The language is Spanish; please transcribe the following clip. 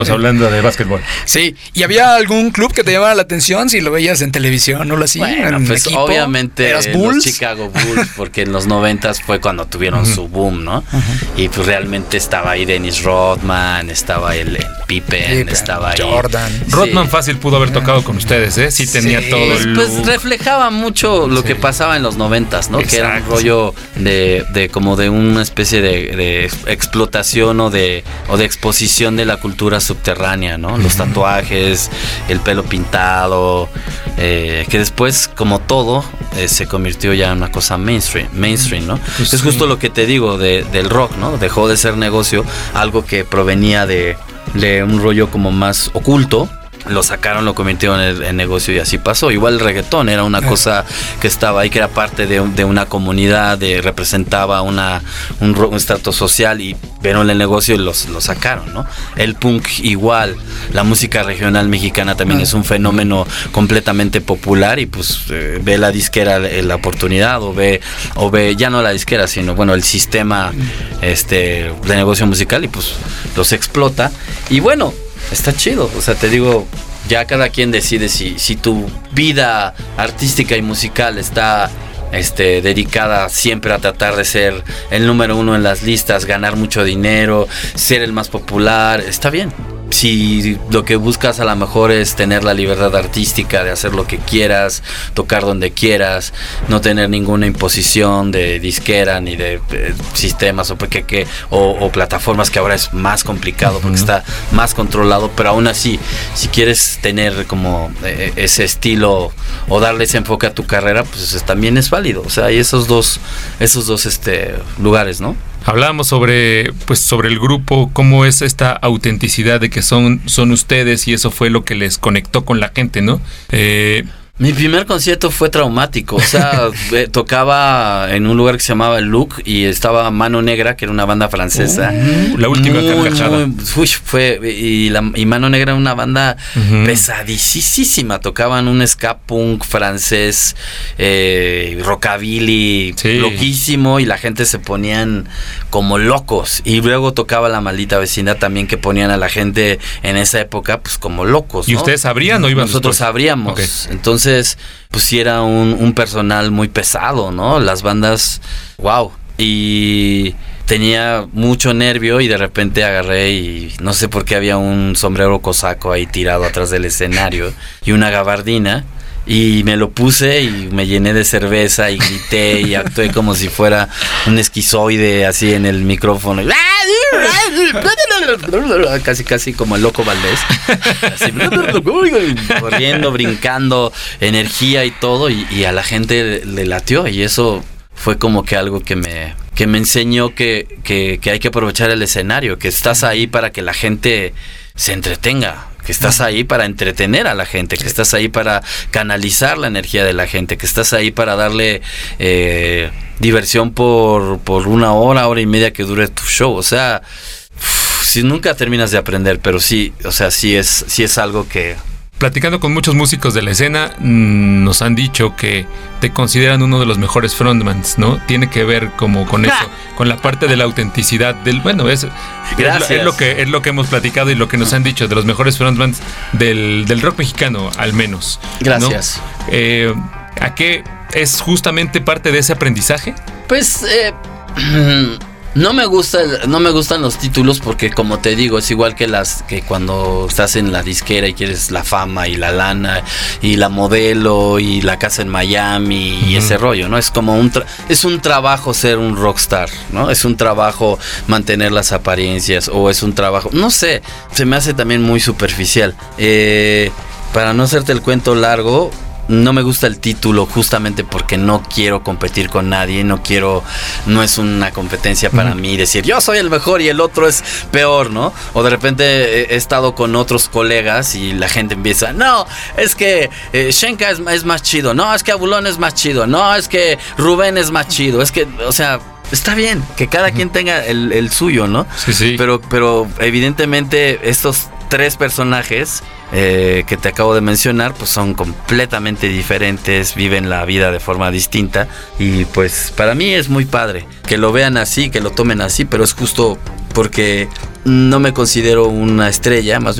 Hablando de básquetbol. Sí, ¿y había algún club que te llamara la atención si lo veías en televisión o lo así? Bueno, pues equipo? Obviamente los Chicago Bulls, porque en los 90s fue cuando tuvieron su boom, ¿no? Y pues realmente estaba ahí Dennis Rodman, estaba el Pippen, estaba ahí Jordan. Rodman fácil pudo haber tocado con ustedes, ¿eh? Sí tenía todo el pues reflejaba mucho lo que pasaba en los 90s, ¿no? Exacto. Que era un rollo de como de una especie de explotación o de exposición de la cultura subterránea, ¿no? Los tatuajes, el pelo pintado, que después, como todo, se convirtió ya en una cosa mainstream, ¿no? Pues es justo lo que te digo del rock, ¿no? Dejó de ser negocio, algo que provenía de un rollo como más oculto. Lo sacaron, lo convirtieron en negocio y así pasó. Igual el reggaetón era una cosa que estaba ahí, que era parte de una comunidad, representaba un estrato social y vieron el negocio y lo sacaron, ¿no? El punk igual, la música regional mexicana también es un fenómeno completamente popular y pues ve la disquera la oportunidad o ve ya no la disquera, sino bueno, el sistema de negocio musical y pues los explota y bueno, está chido, o sea, te digo, ya cada quien decide si tu vida artística y musical está dedicada siempre a tratar de ser el número uno en las listas, ganar mucho dinero, ser el más popular, está bien. Si lo que buscas a lo mejor es tener la libertad artística de hacer lo que quieras, tocar donde quieras, no tener ninguna imposición de disquera ni de sistemas o plataformas, que ahora es más complicado porque está más controlado, pero aún así, si quieres tener como ese estilo o darle ese enfoque a tu carrera, pues también es válido. O sea, hay esos dos lugares, ¿no? Hablábamos sobre el grupo, cómo es esta autenticidad de que son ustedes y eso fue lo que les conectó con la gente, ¿no? Mi primer concierto fue traumático, o sea, tocaba en un lugar que se llamaba El Look y estaba Mano Negra, que era una banda francesa. La última carcajada. Y Mano Negra era una banda pesadísima, tocaban un ska punk francés, rockabilly, loquísimo, y la gente se ponían como locos. Y luego tocaba La Maldita Vecindad también, que ponían a la gente en esa época pues como locos, ¿no? ¿Y ustedes sabrían o iban? Nosotros sabríamos, okay. Entonces pues sí era un personal muy pesado, ¿no? Las bandas, wow. Y tenía mucho nervio y de repente agarré y no sé por qué había un sombrero cosaco ahí tirado atrás del escenario y una gabardina. Y me lo puse y me llené de cerveza y grité y actué como si fuera un esquizoide así en el micrófono. Casi como el Loco Valdés. Así, corriendo, brincando, energía y todo. Y a la gente le latió. Y eso fue como que algo que me enseñó que hay que aprovechar el escenario. Que estás ahí para que la gente se entretenga. Que estás ahí para entretener a la gente, que estás ahí para canalizar la energía de la gente, que estás ahí para darle diversión por una hora y media que dure tu show. O sea, si nunca terminas de aprender, pero sí, o sea, sí es algo que... Platicando con muchos músicos de la escena, nos han dicho que te consideran uno de los mejores frontmans, ¿no? Tiene que ver como con eso, con la parte de la autenticidad del, bueno, es lo que hemos platicado y lo que nos han dicho de los mejores frontmans del rock mexicano, al menos. Gracias. ¿No? ¿A qué es justamente parte de ese aprendizaje? Pues no me gustan los títulos porque, como te digo, es igual que cuando estás en la disquera y quieres la fama y la lana y la modelo y la casa en Miami y ese rollo, ¿no? Es como es un trabajo ser un rockstar, ¿no? Es un trabajo mantener las apariencias o es un trabajo, no sé, se me hace también muy superficial. Para no hacerte el cuento largo, no me gusta el título justamente porque no quiero competir con nadie, no es una competencia para mí decir yo soy el mejor y el otro es peor, ¿no? O de repente he estado con otros colegas y la gente empieza, no, es que Shenka es más chido, no, es que Abulón es más chido, no, es que Rubén es más chido, es que, o sea, está bien que cada quien tenga el suyo, ¿no? Sí. Pero evidentemente estos tres personajes que te acabo de mencionar pues son completamente diferentes, viven la vida de forma distinta y pues para mí es muy padre que lo vean así, que lo tomen así, pero es justo porque no me considero una estrella, más